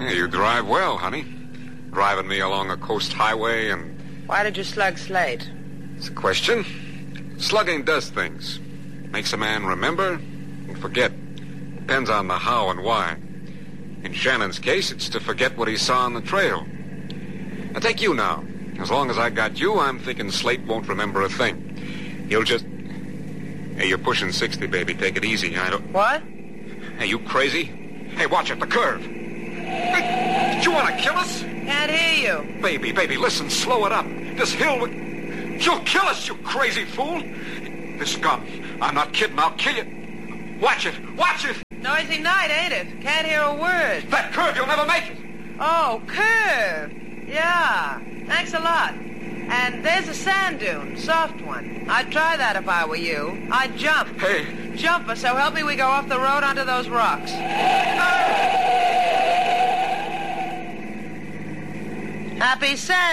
Yeah, you drive well, honey. Driving me along a coast highway and... Why did you slug Slate? It's a question. Slugging does things. Makes a man remember and forget. Depends on the how and why. In Shannon's case, it's to forget what he saw on the trail. Now, take you now. As long as I got you, I'm thinking Slate won't remember a thing. He'll just... Hey, you're pushing 60, baby. Take it easy. I don't... What? Hey, you crazy? Hey, watch it, the curve. Hey, did you want to kill us? Can't hear you. Baby, listen, slow it up. This hill... You'll kill us, you crazy fool. This gun, I'm not kidding, I'll kill you. Watch it. Noisy night, ain't it? Can't hear a word. That curve, you'll never make it. Oh, curve. Yeah. Thanks a lot. And there's a sand dune, soft one. I'd try that if I were you. I'd jump. Hey. Jump, or so help me we go off the road onto those rocks. Happy sand.